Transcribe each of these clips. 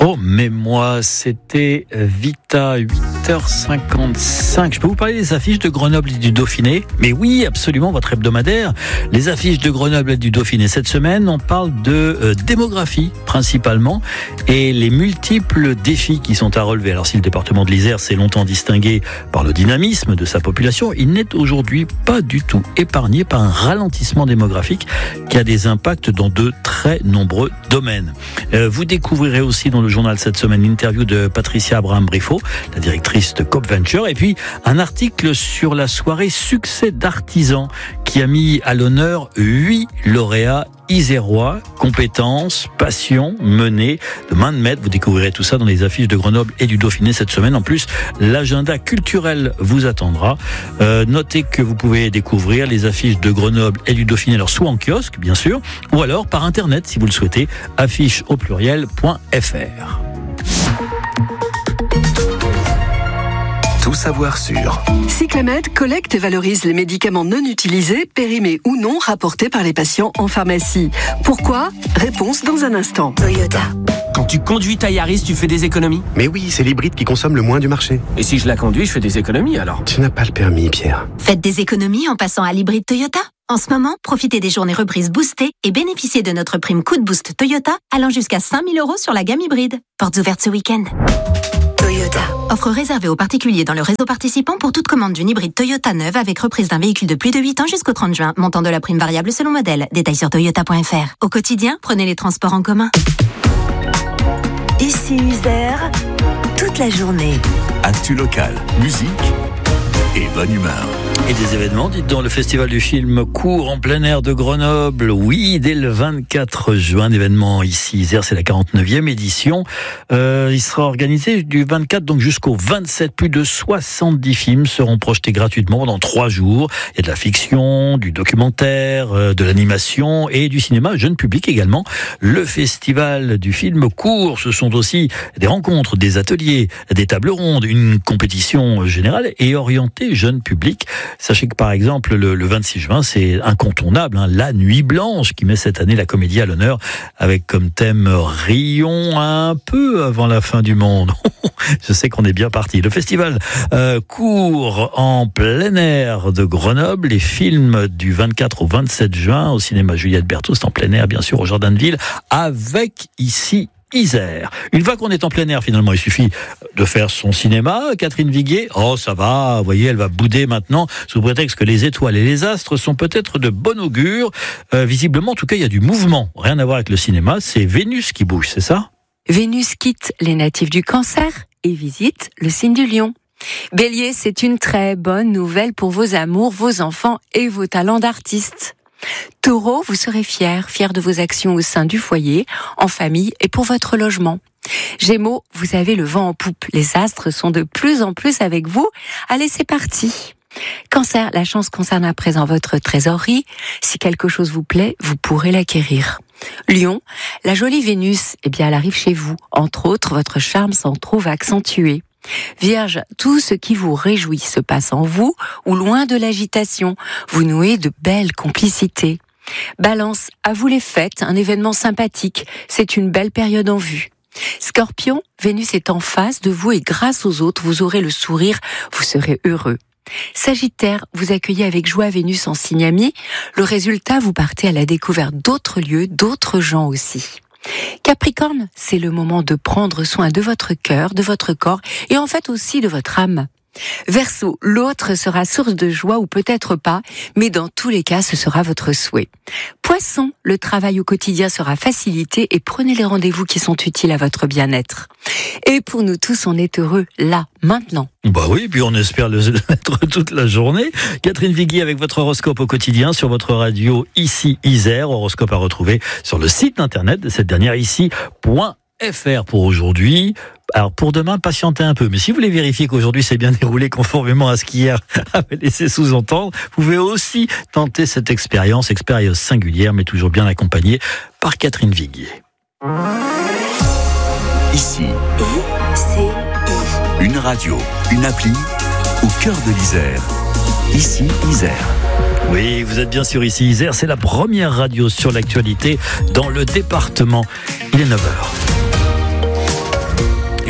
Promets-moi, c'était Vita, 8h55. Je peux vous parler des affiches de Grenoble et du Dauphiné? Mais oui, absolument, votre hebdomadaire. Les affiches de Grenoble et du Dauphiné. Cette semaine, on parle de démographie, principalement, et les multiples défis qui sont à relever. Alors, si le département de l'Isère s'est longtemps distingué par le dynamisme de sa population, il n'est aujourd'hui pas du tout épargné par un ralentissement démographique qui a des impacts dans de très nombreux domaines. Vous découvrirez aussi dans le journal cette semaine l'interview de Patricia Abraham-Briffaut, la directrice de Coop Venture, et puis un article sur la soirée Succès d'artisans qui a mis à l'honneur 8 lauréats isérois, compétences, passion, menées de main de maître. Vous découvrirez tout ça dans les affiches de Grenoble et du Dauphiné cette semaine. En plus, l'agenda culturel vous attendra. Notez que vous pouvez découvrir les affiches de Grenoble et du Dauphiné, alors soit en kiosque, bien sûr, ou alors par internet, si vous le souhaitez, afficheaupluriel.fr. Tout savoir sur Cyclamed collecte et valorise les médicaments non utilisés, périmés ou non, rapportés par les patients en pharmacie. Pourquoi? Réponse dans un instant. Toyota. Quand tu conduis ta Yaris, tu fais des économies? Mais oui, c'est l'hybride qui consomme le moins du marché. Et si je la conduis, je fais des économies alors? Tu n'as pas le permis, Pierre. Faites des économies en passant à l'hybride Toyota. En ce moment, profitez des journées reprises boostées et bénéficiez de notre prime coup de boost Toyota allant jusqu'à 5 000 € sur la gamme hybride. Portes ouvertes ce week-end. Toyota. Offre réservée aux particuliers dans le réseau participant pour toute commande d'une hybride Toyota neuve avec reprise d'un véhicule de plus de 8 ans jusqu'au 30 juin. Montant de la prime variable selon modèle. Détails sur toyota.fr. Au quotidien, prenez les transports en commun. Ici Isère, toute la journée. actu locale, musique et bonne humeur. Et des événements, dites donc, le festival du film court en plein air de Grenoble. Oui, dès le 24 juin, l'événement ici, Isère, c'est la 49e édition. Il sera organisé du 24 donc jusqu'au 27. Plus de 70 films seront projetés gratuitement pendant 3 jours. Il y a de la fiction, du documentaire, de l'animation et du cinéma jeune public également. Le festival du film court, ce sont aussi des rencontres, des ateliers, des tables rondes, une compétition générale et orientée jeune public. Sachez que par exemple le 26 juin c'est incontournable, la Nuit Blanche qui met cette année la comédie à l'honneur avec comme thème Rions un peu avant la fin du monde. Je sais qu'on est bien parti. Le festival court en plein air de Grenoble. Les films du 24 au 27 juin au cinéma Juliette Berthaud, c'est en plein air bien sûr au Jardin de Ville avec ici Isère. Une fois qu'on est en plein air, finalement, il suffit de faire son cinéma. Catherine Viguier, oh ça va, vous voyez, elle va bouder maintenant, sous prétexte que les étoiles et les astres sont peut-être de bon augure. Visiblement, en tout cas, il y a du mouvement. Rien à voir avec le cinéma, c'est Vénus qui bouge, c'est ça? Vénus quitte les natifs du Cancer et visite le signe du Lion. Bélier, c'est une très bonne nouvelle pour vos amours, vos enfants et vos talents d'artiste. Taureau, vous serez fier de vos actions au sein du foyer, en famille et pour votre logement. Gémeaux, vous avez le vent en poupe. Les astres sont de plus en plus avec vous. Allez, c'est parti. Cancer, la chance concerne à présent votre trésorerie. Si quelque chose vous plaît, vous pourrez l'acquérir. Lion, la jolie Vénus, elle arrive chez vous. Entre autres, votre charme s'en trouve accentué. Vierge, tout ce qui vous réjouit se passe en vous ou loin de l'agitation. Vous nouez de belles complicités. Balance, à vous les fêtes, un événement sympathique. C'est une belle période en vue. Scorpion, Vénus est en face de vous et grâce aux autres, vous aurez le sourire, vous serez heureux. Sagittaire, vous accueillez avec joie Vénus en signe ami. Le résultat, vous partez à la découverte d'autres lieux, d'autres gens aussi. Capricorne, c'est le moment de prendre soin de votre cœur, de votre corps et en fait aussi de votre âme. Verseau, l'autre sera source de joie ou peut-être pas, mais dans tous les cas, ce sera votre souhait. Poisson, le travail au quotidien sera facilité et prenez les rendez-vous qui sont utiles à votre bien-être. Et pour nous tous, on est heureux là, maintenant. Bah oui, puis on espère le être toute la journée. Catherine Viguier avec votre horoscope au quotidien sur votre radio ici Isère. Horoscope à retrouver sur le site internet de cette dernière ici.fr pour aujourd'hui. Alors pour demain, patientez un peu. Mais si vous voulez vérifier qu'aujourd'hui c'est bien déroulé conformément à ce qu'hier avait laissé sous-entendre, vous pouvez aussi tenter cette expérience singulière mais toujours bien accompagnée par Catherine Viguier. Ici, une radio, une appli au cœur de l'Isère. Ici Isère. Oui, vous êtes bien sûr ici Isère. C'est la première radio sur l'actualité dans le département. Il est 9h.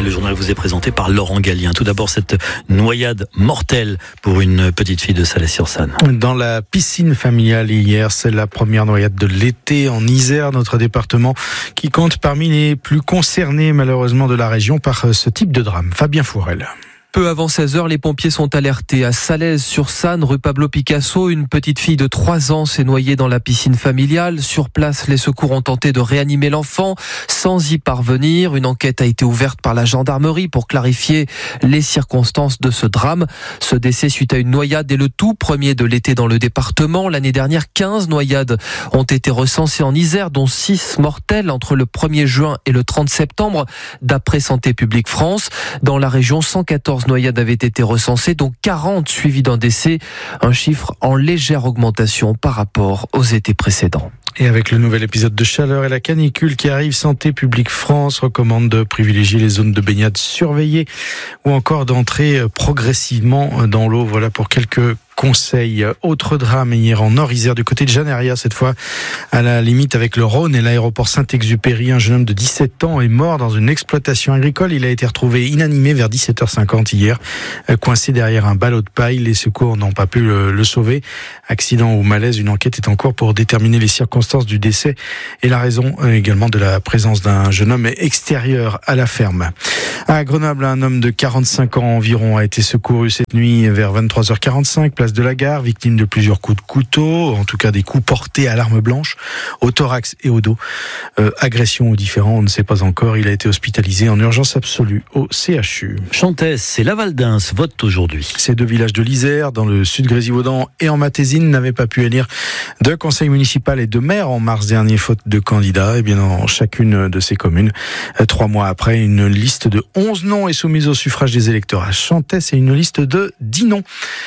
et le journal vous est présenté par Laurent Gallien. Tout d'abord, cette noyade mortelle pour une petite fille de Salles-sur-Sanne. Dans la piscine familiale hier, c'est la première noyade de l'été en Isère, notre département qui compte parmi les plus concernés malheureusement de la région par ce type de drame. Fabien Fourel. Peu avant 16h, les pompiers sont alertés. À Salaise-sur-Sanne, rue Pablo Picasso, une petite fille de 3 ans s'est noyée dans la piscine familiale. Sur place, les secours ont tenté de réanimer l'enfant sans y parvenir. Une enquête a été ouverte par la gendarmerie pour clarifier les circonstances de ce drame. Ce décès suite à une noyade est le tout premier de l'été dans le département. L'année dernière, 15 noyades ont été recensées en Isère, dont 6 mortelles entre le 1er juin et le 30 septembre, d'après Santé publique France. Dans la région, 114 noyades avaient été recensées, dont 40 suivies d'un décès, un chiffre en légère augmentation par rapport aux étés précédents. Et avec le nouvel épisode de chaleur et la canicule qui arrive, Santé publique France recommande de privilégier les zones de baignade surveillées ou encore d'entrer progressivement dans l'eau. Voilà pour quelques conseils. Autre drame hier en Nord-Isère du côté de Jeanneria, cette fois à la limite avec le Rhône et l'aéroport Saint-Exupéry. Un jeune homme de 17 ans est mort dans une exploitation agricole. Il a été retrouvé inanimé vers 17h50 hier, coincé derrière un ballot de paille. Les secours n'ont pas pu le sauver. Accident ou malaise, une enquête est en cours pour déterminer les circonstances du décès et la raison également de la présence d'un jeune homme extérieur à la ferme. À Grenoble, un homme de 45 ans environ a été secouru cette nuit vers 23h45, place de la Gare, victime de plusieurs coups de couteau, en tout cas des coups portés à l'arme blanche, au thorax et au dos. Agression ou différent, on ne sait pas encore. Il a été hospitalisé en urgence absolue au CHU. Chantès et Lavaldins votent aujourd'hui. Ces deux villages de l'Isère, dans le sud Grésivaudan et en Matésine, n'avaient pas pu élire de conseil municipal et de maire en mars dernier, faute de candidats. Et bien dans chacune de ces communes, 3 mois après, une liste de 11 noms est soumise au suffrage des électeurs à Chantès et une liste de 10 noms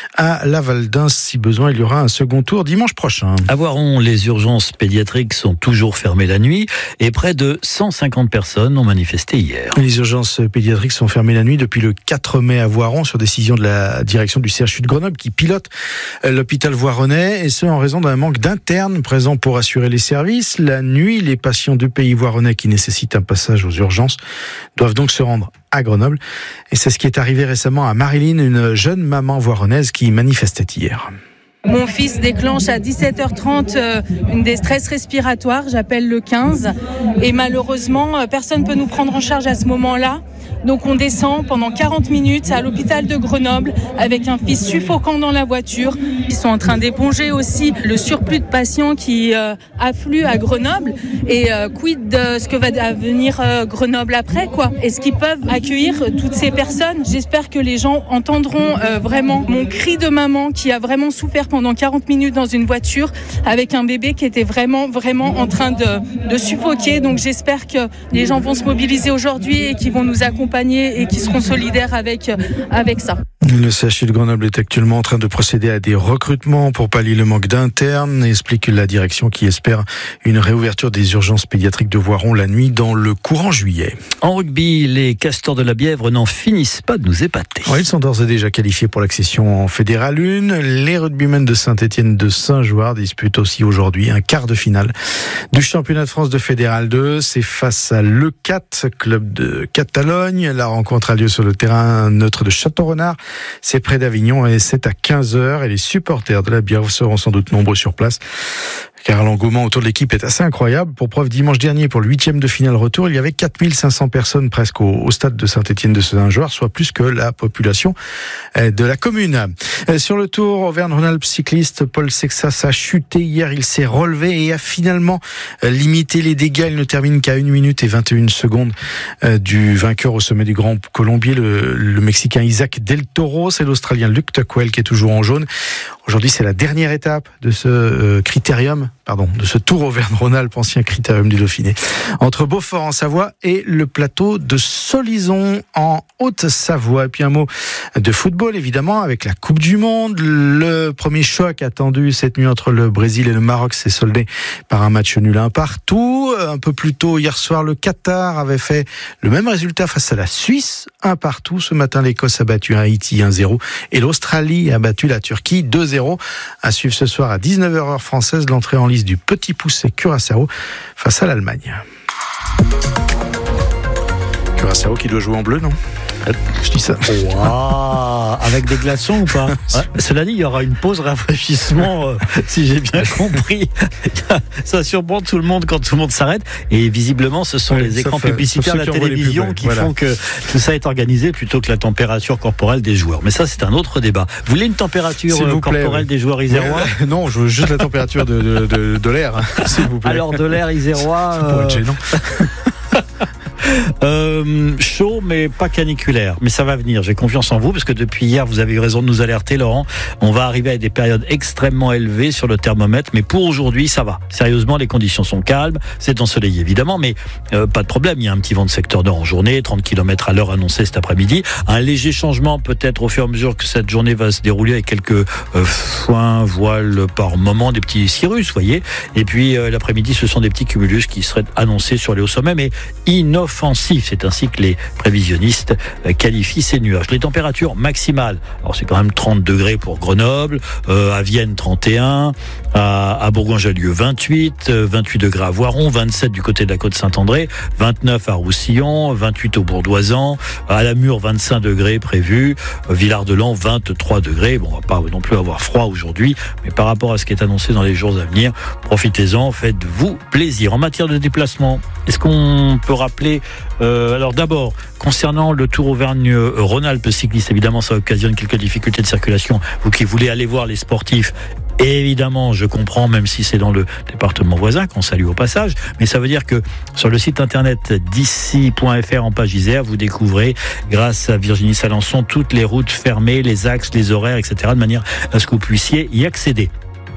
à Lavaldins. Si besoin, il y aura un second tour dimanche prochain. À Voiron, les urgences pédiatriques sont toujours fermées la nuit et près de 150 personnes ont manifesté hier. Les urgences pédiatriques sont fermées la nuit depuis le 4 mai à Voiron sur décision de la direction du CHU de Grenoble qui pilote l'hôpital voironnais et ce en raison d'un manque d'internes présents pour assurer les services. La nuit, les patients du pays voironnais qui nécessitent un passage aux urgences doivent donc se rendre à Grenoble. Et c'est ce qui est arrivé récemment à Marilyn, une jeune maman voironnaise qui manifestait hier. Mon fils déclenche à 17h30 une détresse respiratoire, j'appelle le 15. Et malheureusement, personne ne peut nous prendre en charge à ce moment-là. Donc on descend pendant 40 minutes à l'hôpital de Grenoble avec un fils suffocant dans la voiture. Ils sont en train d'éponger aussi le surplus de patients qui affluent à Grenoble. Et quid de ce que va devenir Grenoble après, quoi. Est-ce qu'ils peuvent accueillir toutes ces personnes ? J'espère que les gens entendront vraiment mon cri de maman qui a vraiment souffert pendant 40 minutes dans une voiture avec un bébé qui était vraiment en train de suffoquer. Donc j'espère que les gens vont se mobiliser aujourd'hui et qu'ils vont nous accompagner et qui seront solidaires avec ça. Le CHU de Grenoble est actuellement en train de procéder à des recrutements pour pallier le manque d'internes, explique la direction qui espère une réouverture des urgences pédiatriques de Voiron la nuit dans le courant juillet. En rugby, les Castors de la Bièvre n'en finissent pas de nous épater. Oui, ils sont d'ores et déjà qualifiés pour l'accession en Fédéral 1. Les rugbymen de Saint-Étienne de Saint-Jouard disputent aussi aujourd'hui un quart de finale du championnat de France de Fédéral 2. C'est face à l'E4, club de Catalogne. La rencontre a lieu sur le terrain neutre de Château-Renard. C'est près d'Avignon et c'est à 15h et les supporters de la Bièvre seront sans doute nombreux sur place car l'engouement autour de l'équipe est assez incroyable. Pour preuve, dimanche dernier, pour le 8e de finale retour, il y avait 4500 personnes presque au stade de Saint-Étienne de Saint-Jouard, soit plus que la population de la commune. Sur le Tour, Auvergne-Rhône-Alpes cycliste, Paul Sexas a chuté hier, il s'est relevé et a finalement limité les dégâts. Il ne termine qu'à 1 minute et 21 secondes du vainqueur au sommet du Grand Colombier, le Mexicain Isaac Del Toro. C'est l'Australien Luke Tuckwell qui est toujours en jaune. Aujourd'hui, c'est la dernière étape de ce de ce Tour Auvergne-Rhône-Alpes, ancien critérium du Dauphiné, entre Beaufort en Savoie et le plateau de Solisson en Haute-Savoie. Et puis un mot de football, évidemment, avec la Coupe du Monde. Le premier choc attendu cette nuit entre le Brésil et le Maroc s'est soldé par un match nul 1-1. Un peu plus tôt, hier soir, le Qatar avait fait le même résultat face à la Suisse, 1-1. Ce matin, l'Écosse a battu Haïti 1-0 et l'Australie a battu la Turquie 2-0. À suivre ce soir à 19h heure française, l'entrée en lice du Petit Poucet Curaçao face à l'Allemagne. Curaçao qui doit jouer en bleu, non ? Je dis ça. Wow, avec des glaçons ou pas ? Cela dit, il y aura une pause rafraîchissement, si j'ai bien compris. Ça surprend tout le monde quand tout le monde s'arrête. Et visiblement, ce sont les écrans publicitaires de la télévision qui font que tout ça est organisé plutôt que la température corporelle des joueurs. Mais ça, c'est un autre débat. Vous voulez une température corporelle des joueurs isérois ? Non, je veux juste la température de l'air, s'il vous plaît. Alors, de l'air isérois... Ça pourrait être gênant. Chaud mais pas caniculaire, mais ça va venir, j'ai confiance en vous parce que depuis hier vous avez eu raison de nous alerter, Laurent. On va arriver à des périodes extrêmement élevées sur le thermomètre, mais pour aujourd'hui ça va, sérieusement les conditions sont calmes, c'est ensoleillé évidemment, mais pas de problème, il y a un petit vent de secteur nord en journée, 30 km à l'heure annoncé cet après-midi, un léger changement peut-être au fur et à mesure que cette journée va se dérouler avec quelques foins, voiles par moment, des petits cirrus, voyez, et puis l'après-midi ce sont des petits cumulus qui seraient annoncés sur les hauts sommets, mais inoffensifs. C'est ainsi que les prévisionnistes qualifient ces nuages. Les températures maximales, alors c'est quand même 30 degrés pour Grenoble, à Vienne 31, à Bourgoin-Jallieu 28, 28 degrés à Voiron, 27 du côté de la côte Saint-André, 29 à Roussillon, 28 au Bourdoisan, à la Mure 25 degrés prévus, Villard-de-Lans 23 degrés. Bon, on va pas non plus avoir froid aujourd'hui, mais par rapport à ce qui est annoncé dans les jours à venir, profitez-en, faites-vous plaisir. En matière de déplacement, est-ce qu'on peut rappeler alors d'abord, concernant le Tour Auvergne-Rhône-Alpes cycliste, évidemment ça occasionne quelques difficultés de circulation. Vous qui voulez aller voir les sportifs, évidemment, je comprends, même si c'est dans le département voisin, qu'on salue au passage, mais ça veut dire que sur le site internet d'ici.fr en page Isère, vous découvrez, grâce à Virginie Salançon, toutes les routes fermées, les axes, les horaires, etc., de manière à ce que vous puissiez y accéder.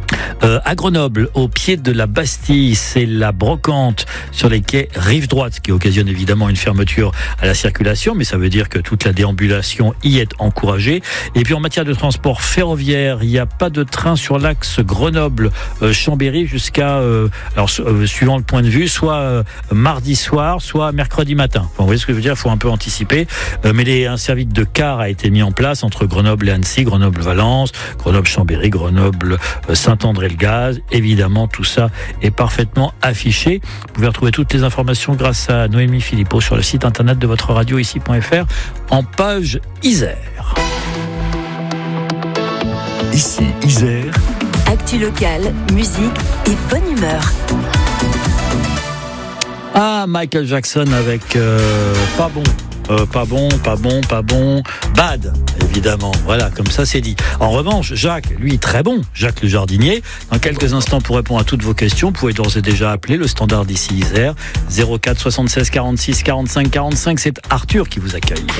À Grenoble, au pied de la Bastille, c'est la brocante sur les quais rive droite, ce qui occasionne évidemment une fermeture à la circulation, mais ça veut dire que toute la déambulation y est encouragée. Et puis en matière de transport ferroviaire, il n'y a pas de train sur l'axe Grenoble-Chambéry jusqu'à, suivant le point de vue, soit mardi soir, soit mercredi matin. Enfin, vous voyez ce que je veux dire, il faut un peu anticiper. Mais un service de car a été mis en place entre Grenoble et Annecy, Grenoble-Valence, Grenoble-Chambéry, Grenoble-Saint-André-le-Gaz. Évidemment, tout ça est parfaitement affiché. Vous pouvez retrouver toutes les informations grâce à Noémie Philippot sur le site internet de votre radio ici.fr en page Isère. Ici Isère. Actu locale, musique et bonne humeur. Ah, Michael Jackson avec Pas bon. Pas bon, bad, évidemment. Voilà, comme ça c'est dit. En revanche, Jacques, lui, très bon, Jacques le jardinier. Dans quelques instants, pour répondre à toutes vos questions, vous pouvez d'ores et déjà appeler le standard d'ici Isère, 04 76 46 45 45. C'est Arthur qui vous accueille.